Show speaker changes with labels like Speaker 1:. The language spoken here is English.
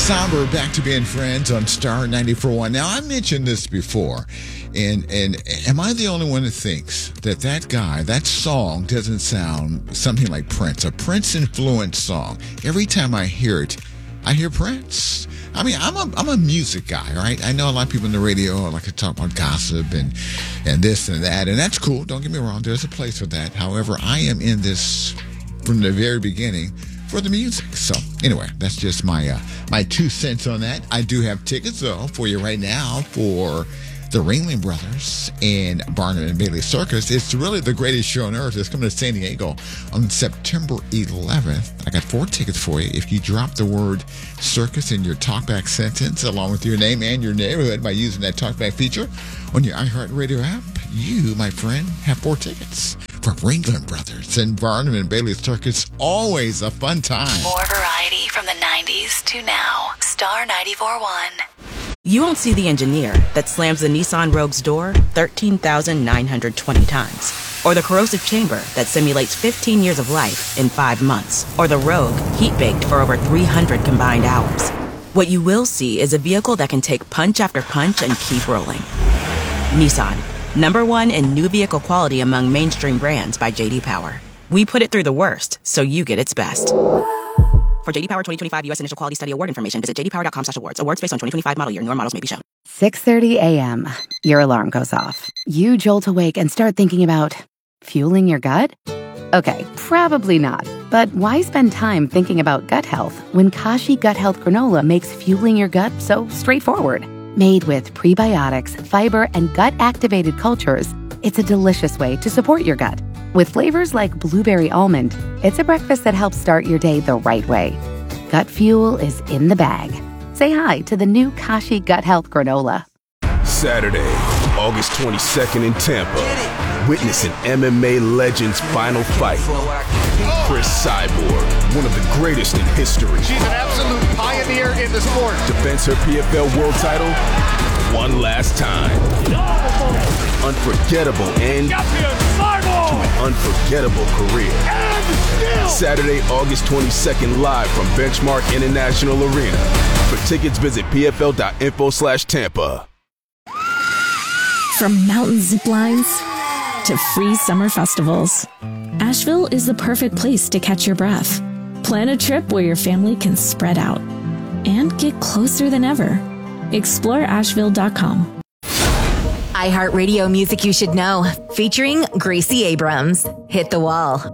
Speaker 1: Somber back to being friends on Star 94.1. Now, I mentioned this before, and am I the only one that thinks that song doesn't sound something like Prince, a Prince-influenced song? Every time I hear it, I hear Prince. I mean, I'm a music guy, right? I know a lot of people in the radio like to talk about gossip and this and that, and that's cool. Don't get me wrong. There's a place for that. However, I am in this from the very beginning for the music. So anyway, that's just my 2 cents on that. I do have tickets though for you right now for the Ringling Brothers and Barnum and Bailey Circus. It's really the greatest show on earth. It's coming to San Diego on September 11th. I got 4 tickets for you. If you drop the word circus in your talkback sentence along with your name and your neighborhood by using that talkback feature on your iHeartRadio app, you, my friend, have 4 tickets for Ringling Brothers and Barnum and Bailey Circus. Always a fun time.
Speaker 2: More variety from the 90s to now. Star 94.1.
Speaker 3: You won't see the engineer that slams the Nissan Rogue's door 13,920 times. Or the corrosive chamber that simulates 15 years of life in 5 months. Or the Rogue heat-baked for over 300 combined hours. What you will see is a vehicle that can take punch after punch and keep rolling. Nissan, #1 in new vehicle quality among mainstream brands by J.D. Power. We put it through the worst, so you get its best. For J.D. Power 2025 U.S. Initial Quality Study Award information, visit jdpower.com/awards. Awards based on 2025 model year. Newer models may be shown.
Speaker 4: 6:30 a.m. Your alarm goes off. You jolt awake and start thinking about fueling your gut? Okay, probably not. But why spend time thinking about gut health when Kashi Gut Health Granola makes fueling your gut so straightforward? Made with prebiotics, fiber, and gut-activated cultures, it's a delicious way to support your gut. With flavors like blueberry almond, it's a breakfast that helps start your day the right way. Gut fuel is in the bag. Say hi to the new Kashi Gut Health Granola.
Speaker 5: Saturday, August 22nd in Tampa. Witness an MMA legend's final fight. Chris Cyborg, one of the greatest in history.
Speaker 6: She's an absolute pioneer in the sport.
Speaker 5: Defends her PFL world title one last time. Unforgettable end to an unforgettable career. Saturday, August 22nd, live from Benchmark International Arena. For tickets, visit pfl.info/Tampa.
Speaker 7: From mountain zip lines to free summer festivals, Asheville is the perfect place to catch your breath. Plan a trip where your family can spread out and get closer than ever. Explore Asheville.com.
Speaker 8: iHeartRadio Music You Should Know, featuring Gracie Abrams. Hit the Wall,